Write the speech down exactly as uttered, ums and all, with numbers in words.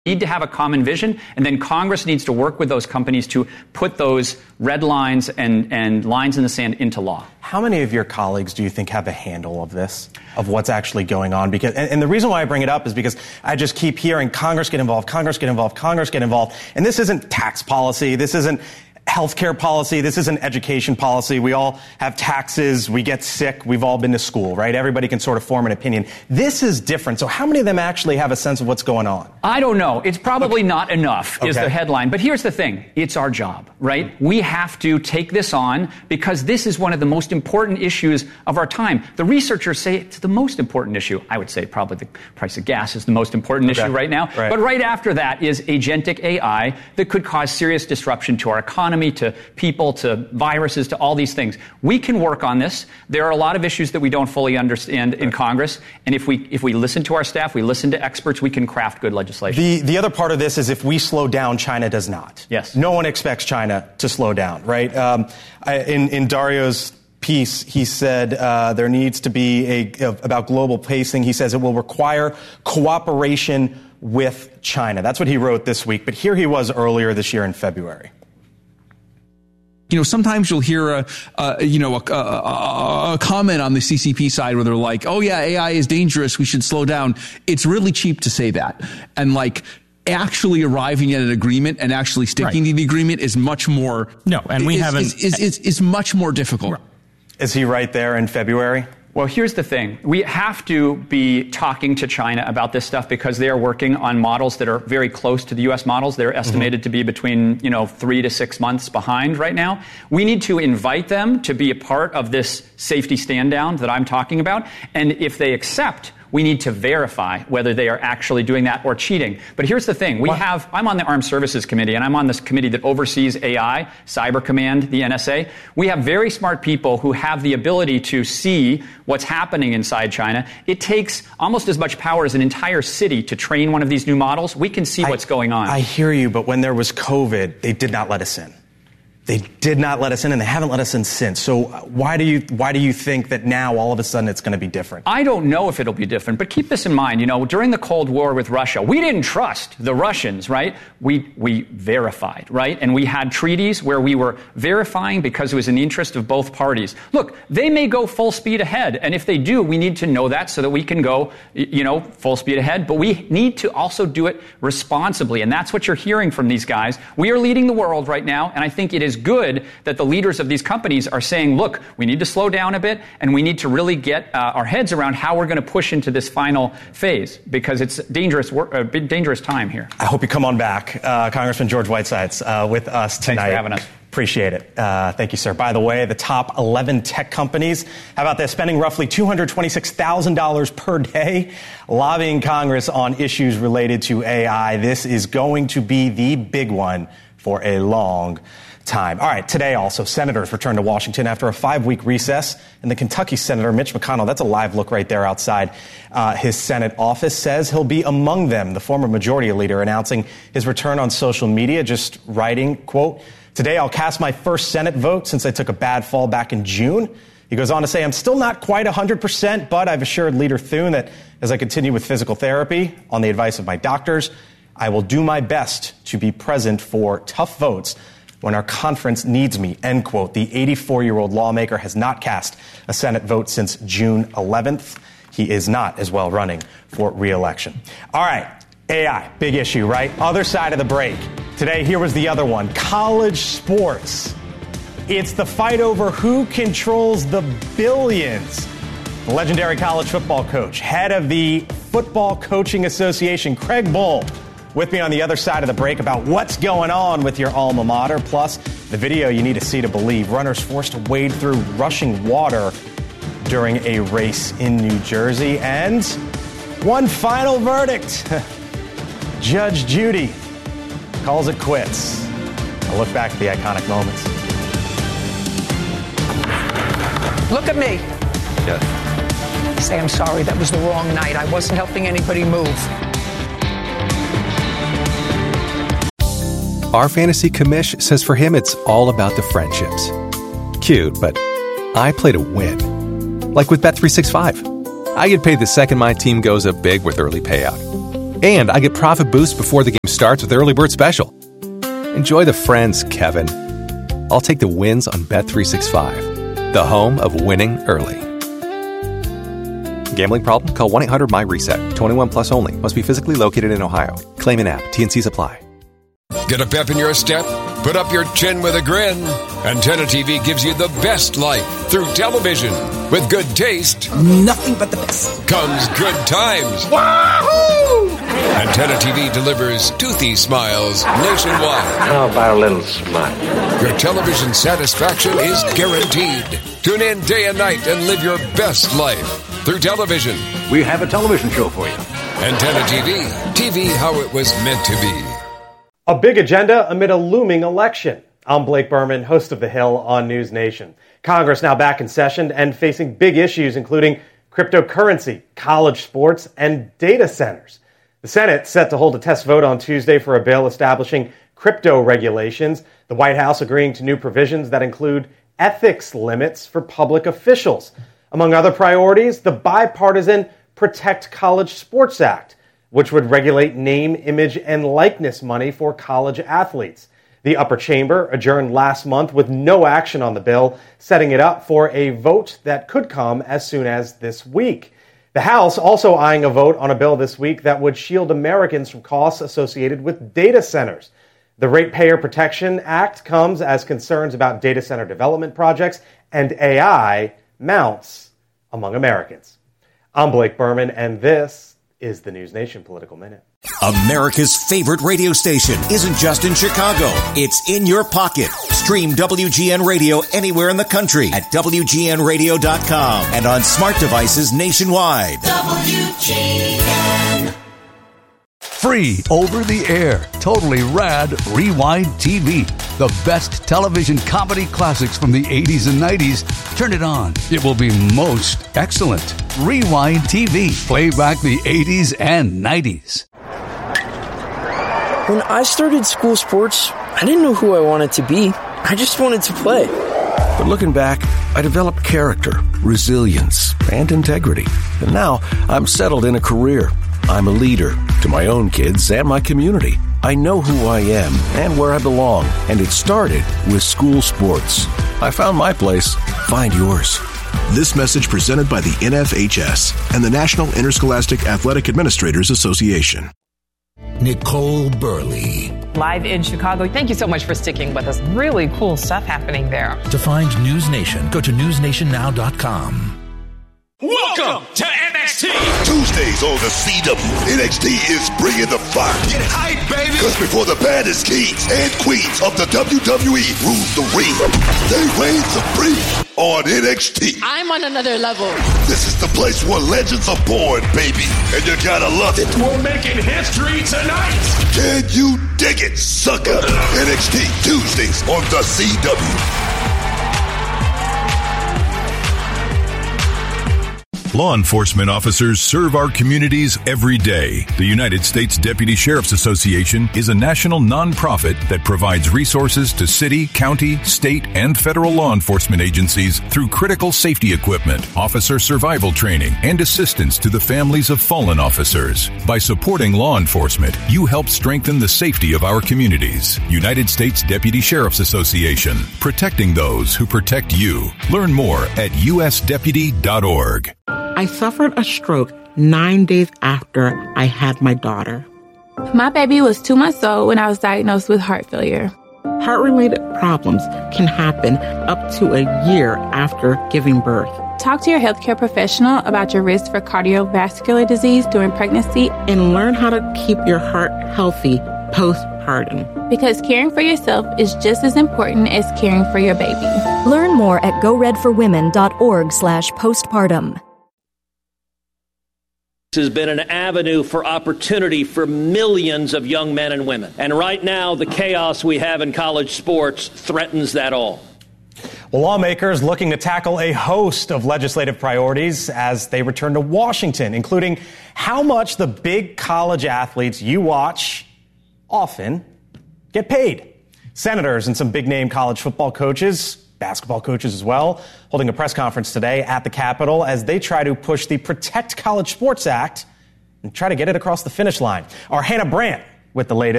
need to have a common vision, and then Congress needs to work with those companies to put those red lines and, and lines in the sand into law. How many of your colleagues do you think have a handle of this, of what's actually going on? Because, and, and the reason why I bring it up is because I just keep hearing Congress get involved, Congress get involved, Congress get involved. And this isn't tax policy. This isn't healthcare policy. This isn't education policy. We all have taxes. We get sick. We've all been to school, right? Everybody can sort of form an opinion. This is different. So how many of them actually have a sense of what's going on? I don't know. It's probably okay. not enough is okay. the headline. But here's the thing. It's our job, right? We have to take this on because this is one of the most important issues of our time. The researchers say it's the most important issue. I would say probably the price of gas is the most important okay. issue right now. Right. But right after that is agentic A I that could cause serious disruption to our economy, to people, to viruses, to all these things. We can work on this. There are a lot of issues that we don't fully understand in Congress. And if we if we listen to our staff, we listen to experts, we can craft good legislation. The the other part of this is if we slow down, China does not. Yes. No one expects China to slow down, right? Um, I, in, in Dario's piece, he said uh, there needs to be a, about global pacing. He says it will require cooperation with China. That's what he wrote this week. But here he was earlier this year in February. You know, sometimes you'll hear a, uh, you know, a, a, a comment on the C C P side where they're like, oh, yeah, A I is dangerous. We should slow down. It's really cheap to say that. And like actually arriving at an agreement and actually sticking right. to the agreement is much more. No, and we is, haven't. Is, is, is, is much more difficult. Is he right there in February? Well, here's the thing. We have to be talking to China about this stuff because they are working on models that are very close to the U S models. They're estimated mm-hmm. to be between, you know, three to six months behind right now. We need to invite them to be a part of this safety stand down that I'm talking about. And if they accept, we need to verify whether they are actually doing that or cheating. But here's the thing. We what? have, I'm on the Armed Services Committee, and I'm on this committee that oversees A I, Cyber Command, the N S A. We have very smart people who have the ability to see what's happening inside China. It takes almost as much power as an entire city to train one of these new models. We can see I, what's going on. I hear you, but when there was COVID, they did not let us in. They did not let us in, and they haven't let us in since. So why do you why do you think that now all of a sudden it's going to be different? I don't know if it'll be different, but keep this in mind. You know, during the Cold War with Russia, we didn't trust the Russians, right? We we verified, right? And we had treaties where we were verifying because it was in the interest of both parties. Look, they may go full speed ahead, and if they do, we need to know that so that we can go, you know, full speed ahead. But we need to also do it responsibly, and that's what you're hearing from these guys. We are leading the world right now, and I think it is good that the leaders of these companies are saying, look, we need to slow down a bit and we need to really get uh, our heads around how we're going to push into this final phase because it's dangerous, a big dangerous time here. I hope you come on back, uh, Congressman George Whitesides, uh, with us tonight. Thanks for having us. Appreciate it. Uh, thank you, sir. By the way, the top eleven tech companies, how about this, spending roughly two hundred twenty-six thousand dollars per day lobbying Congress on issues related to A I. This is going to be the big one for a long time. All right, today also, senators return to Washington after a five-week recess. And the Kentucky Senator Mitch McConnell, that's a live look right there outside uh, his Senate office, says he'll be among them. The former majority leader announcing his return on social media, just writing, quote, "Today I'll cast my first Senate vote since I took a bad fall back in June." He goes on to say, "I'm still not quite one hundred percent, but I've assured Leader Thune that as I continue with physical therapy on the advice of my doctors, I will do my best to be present for tough votes when our conference needs me," end quote. The eighty-four-year-old lawmaker has not cast a Senate vote since June eleventh. He is not as well running for re-election. All right, A I, big issue, right? Other side of the break. Today, here was the other one, college sports. It's the fight over who controls the billions. The legendary college football coach, head of the Football Coaching Association, Craig Bull, with me on the other side of the break about what's going on with your alma mater, plus the video you need to see to believe. Runners forced to wade through rushing water during a race in New Jersey. And one final verdict. Judge Judy calls it quits. A look back at the iconic moments. Look at me. Yeah. Say, I'm sorry, that was the wrong night. I wasn't helping anybody move. Our fantasy commish says for him it's all about the friendships. Cute, but I play to win. Like with Bet three sixty-five. I get paid the second my team goes up big with early payout. And I get profit boost before the game starts with Early Bird Special. Enjoy the friends, Kevin. I'll take the wins on Bet three sixty-five, the home of winning early. Gambling problem? Call one eight hundred M Y reset. twenty-one plus only. Must be physically located in Ohio. Claim in app. T and Cs apply. Get a pep in your step? Put up your chin with a grin. Antenna T V gives you the best life through television. With good taste, nothing but the best, comes good times. Wahoo! Antenna T V delivers toothy smiles nationwide. How about a little smile? Your television satisfaction is guaranteed. Tune in day and night and live your best life through television. We have a television show for you. Antenna T V. T V how it was meant to be. A big agenda amid a looming election. I'm Blake Berman, host of The Hill on News Nation. Congress now back in session and facing big issues, including cryptocurrency, college sports, and data centers. The Senate set to hold a test vote on Tuesday for a bill establishing crypto regulations. The White House agreeing to new provisions that include ethics limits for public officials. Among other priorities, the bipartisan Protect College Sports Act, which would regulate name, image, and likeness money for college athletes. The upper chamber adjourned last month with no action on the bill, setting it up for a vote that could come as soon as this week. The House also eyeing a vote on a bill this week that would shield Americans from costs associated with data centers. The Ratepayer Protection Act comes as concerns about data center development projects and A I mounts among Americans. I'm Blake Berman, and this is the News Nation Political Minute. America's favorite radio station isn't just in Chicago. It's in your pocket. Stream W G N Radio anywhere in the country at W G N radio dot com and on smart devices nationwide. W G N. Free over the air, totally rad Rewind T V. The best television comedy classics from the eighties and nineties. Turn it on. It will be most excellent. Rewind T V. Play back the eighties and nineties. When I started school sports, I didn't know who I wanted to be. I just wanted to play. But looking back, I developed character, resilience, and integrity. And now I'm settled in a career. I'm a leader to my own kids and my community. I know who I am and where I belong, and it started with school sports. I found my place. Find yours. This message presented by the N F H S and the National Interscholastic Athletic Administrators Association. Nicole Burley. Live in Chicago. Thank you so much for sticking with us. Really cool stuff happening there. To find News Nation, go to news nation now dot com. Welcome to N X T. Tuesdays on the C W, N X T is bringing the fire. Get hype, baby. Because before the baddest kings and queens of the W W E rule the ring, they reign supreme on N X T. I'm on another level. This is the place where legends are born, baby, and you gotta love it. We're making history tonight. Can you dig it, sucker? N X T Tuesdays on the C W. Law enforcement officers serve our communities every day. The United States Deputy Sheriff's Association is a national nonprofit that provides resources to city, county, state, and federal law enforcement agencies through critical safety equipment, officer survival training, and assistance to the families of fallen officers. By supporting law enforcement, you help strengthen the safety of our communities. United States Deputy Sheriff's Association, protecting those who protect you. Learn more at u s deputy dot org. I suffered a stroke nine days after I had my daughter. My baby was two months old when I was diagnosed with heart failure. Heart-related problems can happen up to a year after giving birth. Talk to your healthcare professional about your risk for cardiovascular disease during pregnancy and learn how to keep your heart healthy postpartum. Because caring for yourself is just as important as caring for your baby. Learn more at go red for women dot org slash postpartum. This has been an avenue for opportunity for millions of young men and women. And right now, the chaos we have in college sports threatens that all. Well, lawmakers looking to tackle a host of legislative priorities as they return to Washington, including how much the big college athletes you watch often get paid. Senators and some big-name college football coaches, basketball coaches as well, holding a press conference today at the Capitol as they try to push the Protect College Sports Act and try to get it across the finish line. Our Hannah Brandt with the latest.